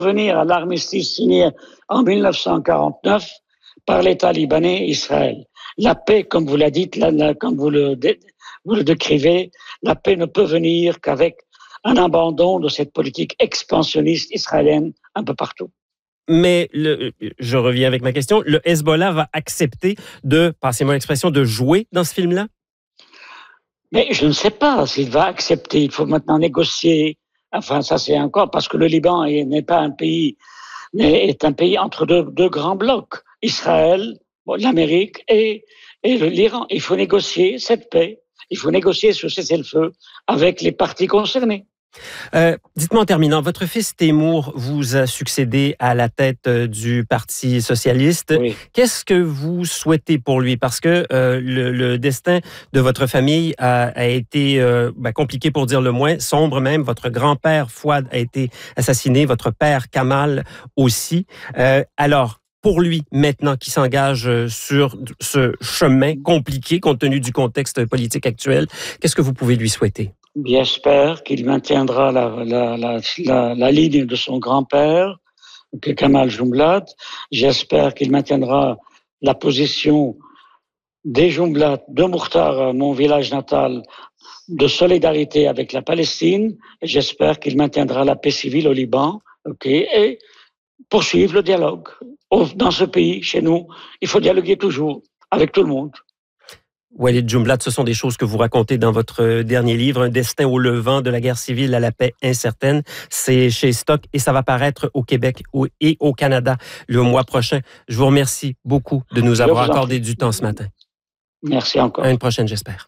revenir à l'armistice signé en 1949 par l'État libanais et Israël. La paix, comme vous la dites, comme vous le décrivez, la paix ne peut venir qu'avec un abandon de cette politique expansionniste israélienne un peu partout. Mais je reviens avec ma question. Le Hezbollah va accepter passez-moi l'expression, de jouer dans ce film-là? Mais je ne sais pas s'il va accepter. Il faut maintenant négocier. Enfin, ça c'est encore parce que le Liban n'est pas un pays, est un pays entre deux grands blocs. Israël, l'Amérique et l'Iran. Il faut négocier cette paix. Il faut négocier ce cessez-le-feu avec les parties concernées. Dites-moi en terminant, votre fils Teymour vous a succédé à la tête du Parti socialiste. Oui. Qu'est-ce que vous souhaitez pour lui? Parce que le destin de votre famille a été compliqué pour dire le moins, sombre même. Votre grand-père Fouad a été assassiné, votre père Kamal aussi. Alors, pour lui, maintenant, qui s'engage sur ce chemin compliqué compte tenu du contexte politique actuel, qu'est-ce que vous pouvez lui souhaiter? J'espère qu'il maintiendra la ligne de son grand-père, Kamal Jumblat. J'espère qu'il maintiendra la position des Jumblat, de Moukhtar, mon village natal, de solidarité avec la Palestine. J'espère qu'il maintiendra la paix civile au Liban, et poursuivre le dialogue. Dans ce pays, chez nous, il faut dialoguer toujours avec tout le monde. Walid Jumblat, ce sont des choses que vous racontez dans votre dernier livre, Un destin au levant, de la guerre civile à la paix incertaine. C'est chez Stock et ça va paraître au Québec et au Canada le mois prochain. Je vous remercie beaucoup de nous avoir accordé du temps ce matin. Merci encore. À une prochaine, j'espère.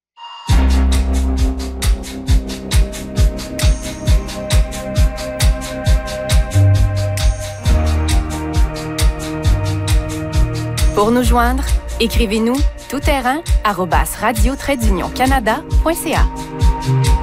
Pour nous joindre, écrivez-nous toutterrain@radio-canada.ca.